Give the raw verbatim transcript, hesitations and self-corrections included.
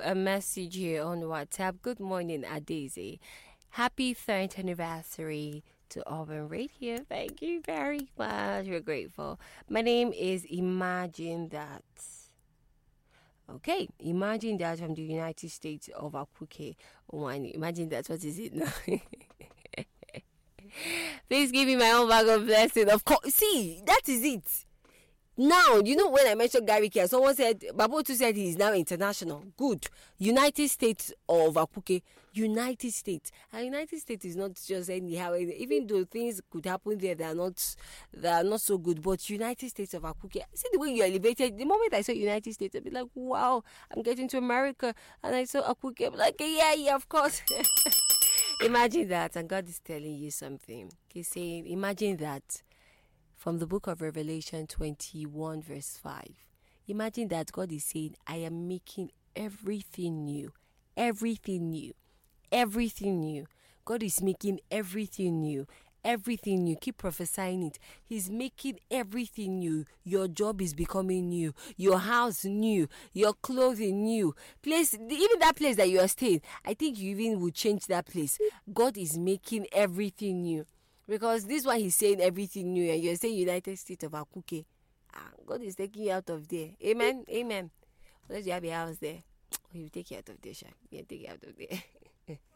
a message here on WhatsApp. Good morning, Adeze. Happy third anniversary to Urban Radio. Thank you very much. We're grateful. My name is Imagine That. Okay, imagine that from the United States of Akuke. One, imagine that. What is it now? Please give me my own bag of blessing. Of course, see, that is it. Now, you know, when I mentioned Gary Care, someone said, Babotu said he is now international. Good. United States of Akuke. United States. And United States is not just anyhow, even though things could happen there that are not, that are not so good. But United States of Akuke, see the way you elevated. The moment I saw United States, I'd be like, wow, I'm getting to America. And I saw Akuke, I'm like, yeah, yeah, of course. Imagine that. And God is telling you something. He's saying, imagine that. From the book of Revelation twenty-one verse five. Imagine that God is saying, I am making everything new. Everything new. Everything new. God is making everything new. Everything new. Keep prophesying it. He's making everything new. Your job is becoming new. Your house new. Your clothing new. Place, even that place that you are staying, I think you even will change that place. God is making everything new. Because this one he's saying everything new and you're saying United States of Akuke. Ah, God is taking you out of there. Amen. Amen. Unless you have a house there, he will take you out of there, Sha. He'll take you out of there.